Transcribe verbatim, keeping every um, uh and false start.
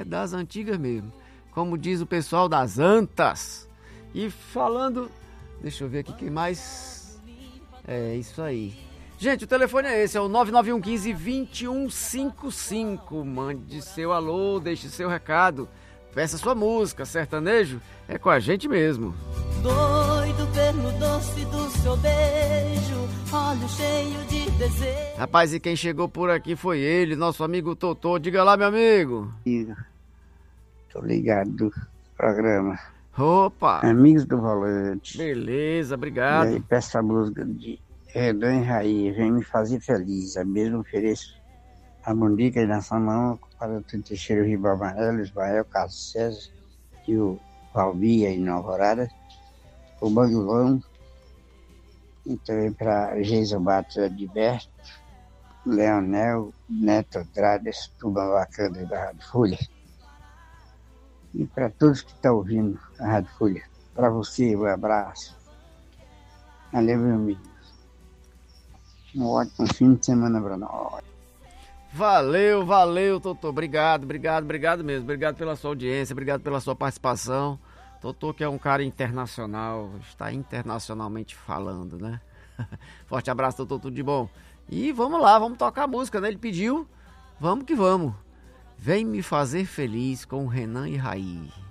das antigas mesmo. Como diz o pessoal das Antas. E falando... Deixa eu ver aqui quem mais... É isso aí. Gente, o telefone é esse, é o nove nove um um cinco, dois um cinco cinco. Mande seu alô, deixe seu recado. Peça sua música, sertanejo, é com a gente mesmo. Doido pelo doce do seu beijo, olho cheio de desejo. Rapaz, e quem chegou por aqui foi ele, nosso amigo Totô. Diga lá, meu amigo. Tô ligado do programa. Opa! Amigos do Volante. Beleza, obrigado. E aí, peço a música de Renan e Raí, vem me fazer feliz. A mesma ofereço a Mundica e na Samão, para o Teixeira, o Riba Amarelo, Ismael, Carlos César e o Valbia e Nova Alvorada, o Bangulão, e também para Geisa Bato Adberto, Leonel, Neto Andrade, Tuba Bacana da Rádio Folha. E para todos que estão ouvindo a Rádio Folha, para você, um abraço. Valeu, meu amigo. Um ótimo fim de semana para nós. Valeu, valeu, Totô. Obrigado, obrigado, obrigado mesmo. Obrigado pela sua audiência, obrigado pela sua participação. Totô, que é um cara internacional, está internacionalmente falando, né? Forte abraço, Totô, tudo de bom. E vamos lá, vamos tocar a música, né? Ele pediu, vamos que vamos. Vem me fazer feliz com o Renan e Raí.